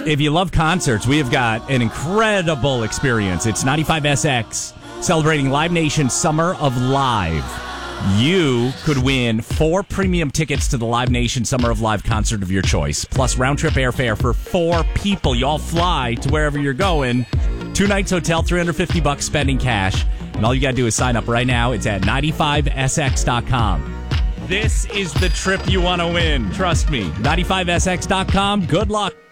if you love concerts, we have got an incredible experience. It's 95SX celebrating Live Nation Summer of Live. You could win 4 premium tickets to the Live Nation Summer of Live concert of your choice, plus round-trip airfare for 4 people. You all fly to wherever you're going. 2 nights hotel, $350 spending cash. And all you got to do is sign up right now. It's at 95sx.com. This is the trip you want to win. Trust me. 95sx.com. Good luck.